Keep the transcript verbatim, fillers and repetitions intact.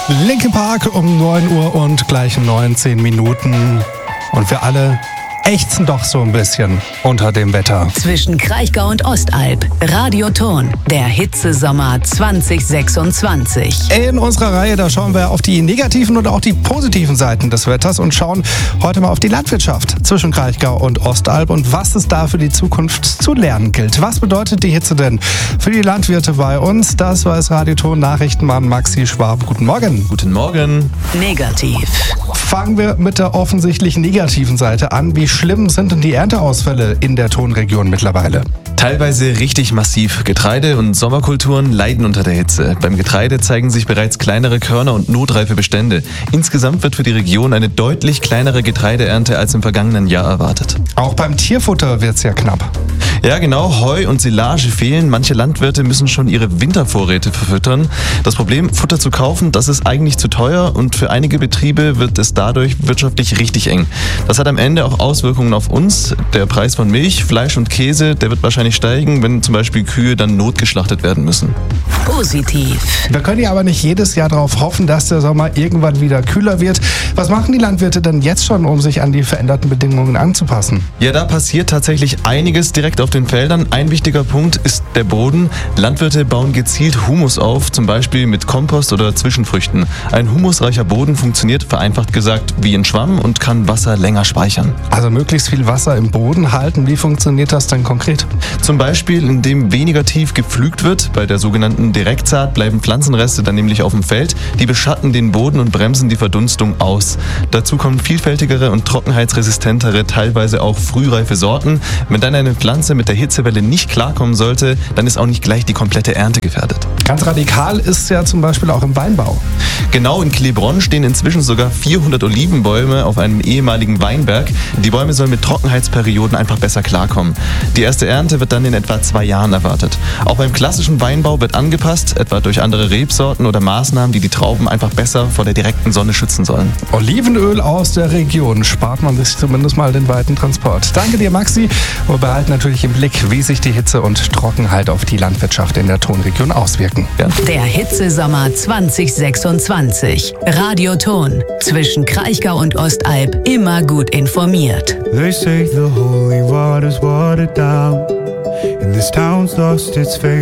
Linkin Park um neun Uhr und gleich neunzehn Minuten. Und wir alle ächzen doch so ein bisschen unter dem Wetter. Zwischen Kraichgau und Ostalb. Radioton. Der Hitzesommer zwanzig sechsundzwanzig. In unserer Reihe, da schauen wir auf die negativen und auch die positiven Seiten des Wetters und schauen heute mal auf die Landwirtschaft zwischen Kraichgau und Ostalb und was es da für die Zukunft zu lernen gilt. Was bedeutet die Hitze denn für die Landwirte bei uns? Das weiß Radioton Nachrichtenmann Maxi Schwab. Guten Morgen. Guten Morgen. Negativ. Fangen wir mit der offensichtlich negativen Seite an. Wie schlimm sind denn die Ernteausfälle in der Tonregion mittlerweile? Teilweise richtig massiv. Getreide und Sommerkulturen leiden unter der Hitze. Beim Getreide zeigen sich bereits kleinere Körner und notreife Bestände. Insgesamt wird für die Region eine deutlich kleinere Getreideernte als im vergangenen Jahr erwartet. Auch beim Tierfutter wird es ja knapp. Ja genau, Heu und Silage fehlen. Manche Landwirte müssen schon ihre Wintervorräte verfüttern. Das Problem, Futter zu kaufen, das ist eigentlich zu teuer und für einige Betriebe wird es dadurch wirtschaftlich richtig eng. Das hat am Ende auch Auswirkungen auf uns. Der Preis von Milch, Fleisch und Käse, der wird wahrscheinlich steigen, wenn zum Beispiel Kühe dann notgeschlachtet werden müssen. Positiv. Wir können ja aber nicht jedes Jahr darauf hoffen, dass der Sommer irgendwann wieder kühler wird. Was machen die Landwirte denn jetzt schon, um sich an die veränderten Bedingungen anzupassen? Ja, da passiert tatsächlich einiges direkt auf den Feldern. Ein wichtiger Punkt ist der Boden. Landwirte bauen gezielt Humus auf, zum Beispiel mit Kompost oder Zwischenfrüchten. Ein humusreicher Boden funktioniert, vereinfacht gesagt, wie ein Schwamm und kann Wasser länger speichern. Also möglichst viel Wasser im Boden halten. Wie funktioniert das denn konkret? Zum Beispiel, indem weniger tief gepflügt wird. Bei der sogenannten Direktsaat bleiben Pflanzenreste dann nämlich auf dem Feld. Die beschatten den Boden und bremsen die Verdunstung aus. Dazu kommen vielfältigere und trockenheitsresistentere, teilweise auch frühreife Sorten. Wenn dann eine Pflanze mit der Hitzewelle nicht klarkommen sollte, dann ist auch nicht gleich die komplette Ernte gefährdet. Ganz radikal ist es ja zum Beispiel auch im Weinbau. Genau, in Quilerbronn stehen inzwischen sogar vierhundert Olivenbäume auf einem ehemaligen Weinberg. Die Bäume sollen mit Trockenheitsperioden einfach besser klarkommen. Die erste Ernte wird dann in etwa zwei Jahren erwartet. Auch beim klassischen Weinbau wird angepasst, etwa durch andere Rebsorten oder Maßnahmen, die die Trauben einfach besser vor der direkten Sonne schützen sollen. Olivenöl aus der Region, spart man sich zumindest mal den weiten Transport. Danke dir, Maxi. Wir behalten natürlich im Blick, wie sich die Hitze und Trockenheit auf die Landwirtschaft in der Tonregion auswirken. Ja. Der Hitzesommer zwanzig sechsundzwanzig. Radioton. Zwischen Kraichgau und Ostalb immer gut informiert. They say the holy water's watered down, and this town's lost its faith.